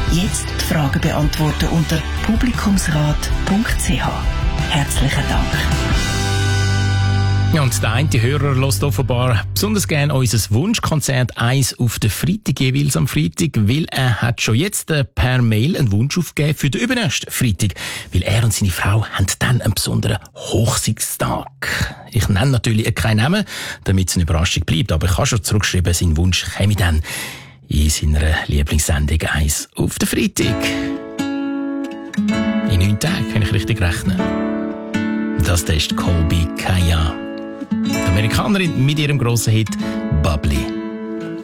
Jetzt die Fragen beantworten unter publikumsrat.ch. Herzlichen Dank. Ja, und der eine Hörer hört offenbar besonders gerne unser Wunschkonzert 1 auf den Freitag, jeweils am Freitag, weil er hat schon jetzt per Mail einen Wunsch aufgegeben für den übernächsten Freitag, weil er und seine Frau haben dann einen besonderen Hochzeitstag. Ich nenne natürlich keinen Namen, damit es eine Überraschung bleibt, aber ich habe schon zurückgeschrieben, sein Wunsch käme dann in seiner Lieblingssendung 1 auf den Freitag. In 9 Tagen, kann ich richtig rechnen. Das ist Colby Kaya. Die Amerikanerin mit ihrem grossen Hit Bubbly.